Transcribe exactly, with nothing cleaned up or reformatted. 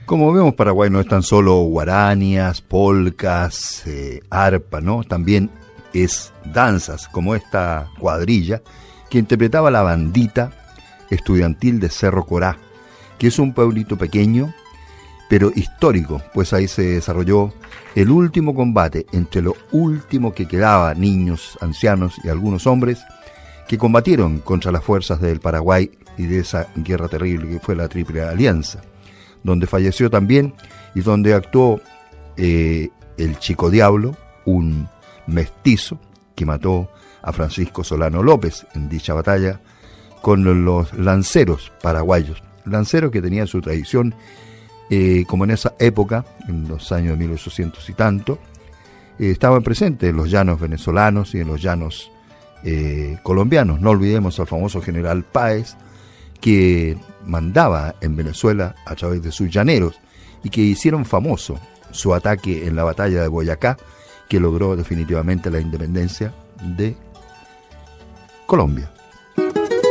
Como vemos, Paraguay no es tan solo guaranias, polcas, eh, arpa, ¿no? También es danzas, como esta cuadrilla que interpretaba la bandita estudiantil de Cerro Corá, que es un pueblito pequeño, pero histórico, pues ahí se desarrolló el último combate entre lo último que quedaba, niños, ancianos y algunos hombres, que combatieron contra las fuerzas del Paraguay y de esa guerra terrible que fue la Triple Alianza, donde falleció también y donde actuó eh, el Chico Diablo, un mestizo que mató a Francisco Solano López en dicha batalla con los lanceros paraguayos, lanceros que tenían su tradición, eh, como en esa época, en los años de mil ochocientos y tanto, eh, estaban presentes en los llanos venezolanos y en los llanos eh, colombianos. No olvidemos al famoso general Páez, que mandaba en Venezuela a través de sus llaneros y que hicieron famoso su ataque en la batalla de Boyacá, que logró definitivamente la independencia de Colombia.